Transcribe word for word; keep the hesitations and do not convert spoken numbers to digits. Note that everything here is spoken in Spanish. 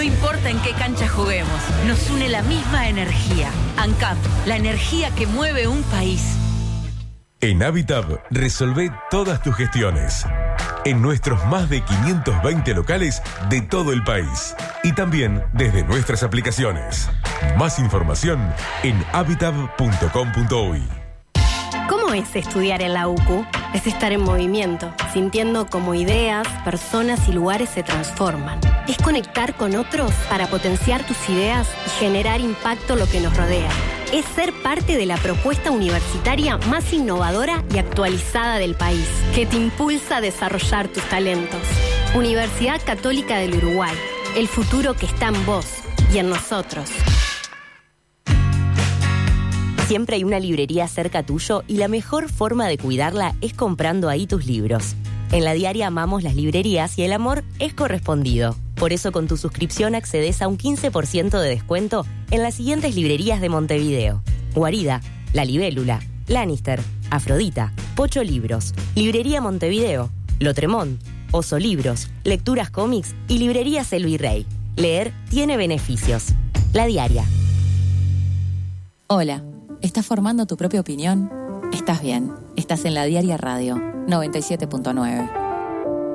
importa en qué cancha juguemos, nos une la misma energía. ANCAP, la energía que mueve un país. En Habitab, resolvé todas tus gestiones. En nuestros más de quinientos veinte locales de todo el país. Y también desde nuestras aplicaciones. Más información en habitab punto com punto uy. ¿Cómo es estudiar en la U C U? Es estar en movimiento, sintiendo cómo ideas, personas y lugares se transforman. Es conectar con otros para potenciar tus ideas y generar impacto en lo que nos rodea. Es ser parte de la propuesta universitaria más innovadora y actualizada del país, que te impulsa a desarrollar tus talentos. Universidad Católica del Uruguay, el futuro que está en vos y en nosotros. Siempre hay una librería cerca tuyo y la mejor forma de cuidarla es comprando ahí tus libros. En La Diaria amamos las librerías y el amor es correspondido. Por eso con tu suscripción accedes a un quince por ciento de descuento en las siguientes librerías de Montevideo: Guarida, La Libélula, Lannister, Afrodita, Pocho Libros, Librería Montevideo, Lotremont, Oso Libros, Lecturas Cómics y Librerías El Virrey. Leer tiene beneficios. La Diaria. Hola, ¿estás formando tu propia opinión? Estás bien, estás en La Diaria Radio noventa y siete punto nueve.